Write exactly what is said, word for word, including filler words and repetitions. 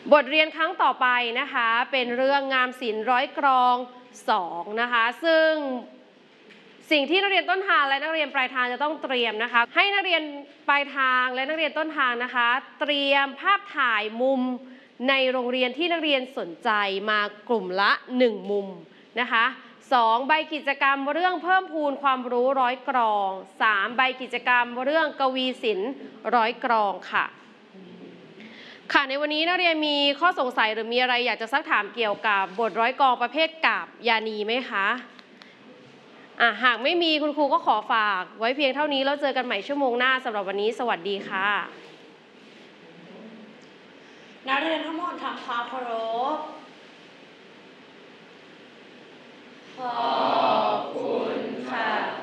บทเรียนครั้งต่อไปนะคะเป็นเรื่องงามศิลป์ร้อยกรองสองนะคะซึ่งสิ่งที่นักเรียนต้นทางและนักเรียนปลายทางจะต้องเตรียมนะคะให้นักเรียนปลายทางและนักเรียนต้นทางนะคะเตรียมภาพถ่ายมุมในโรงเรียนที่นักเรียนสนใจมากลุ่มละหนึ่งมุมนะคะสองใบกิจกรรมเรื่องเพิ่มพูนความรู้ร้อยกรองสามใบกิจกรรมเรื่องกวีศิลป์ร้อยกรองค่ะค่ะในวันนี้นักเรียนมีข้อสงสัยหรือมีอะไรอยากจะซักถามเกี่ยวกับบทร้อยกรองประเภทกาบยานีไหมคะอ่ะหากไม่มีคุณครูก็ขอฝากไว้เพียงเท่านี้แล้วเจอกันใหม่ชั่วโมงหน้าสำหรับวันนี้สวัสดีค่ะนักเรียนทั้งหมดทำความเคารพขอบคุณค่ะ